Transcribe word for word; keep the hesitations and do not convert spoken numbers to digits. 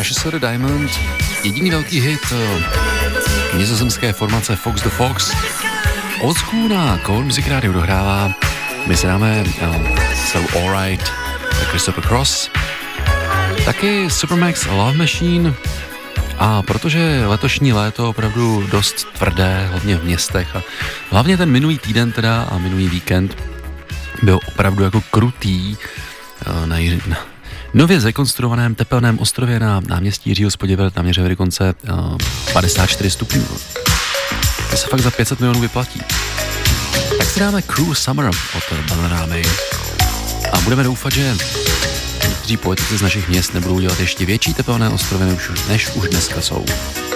Precious Soda Diamond, jediný velký hit nizozemské formace Fox the Fox. Old School na Cold Music Radio dohrává. My si dáme celou All Right, Christopher Cross, taky Supermax Love Machine. A protože letošní léto opravdu dost tvrdé, hlavně v městech a hlavně ten minulý týden teda a minulý víkend byl opravdu jako krutý na, na nově zrekonstruovaném tepelném ostrově na náměstí Jiřího z Poděbrad naměřili dokonce uh, padesát čtyři stupňů. To se fakt za pět set milionů vyplatí. Tak si dáme Cruel Summer od Bananaramy a budeme doufat, že někteří politici z našich měst nebudou dělat ještě větší tepelné ostrovy, než už, než už dneska jsou.